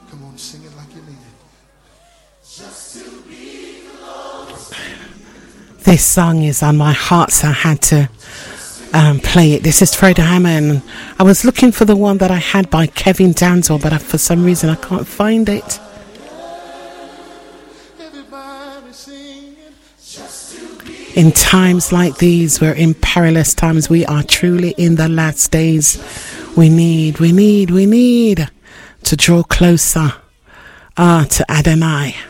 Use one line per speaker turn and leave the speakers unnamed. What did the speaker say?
Come on, sing it like you mean it.
This song is on my heart, so I had to play it. This is Fredo Hammond. I was looking for the one that I had by Kevin Danzel, but for some reason I can't find it. In times like these, we're in perilous times. We are truly in the last days. We need to draw closer to Adonai.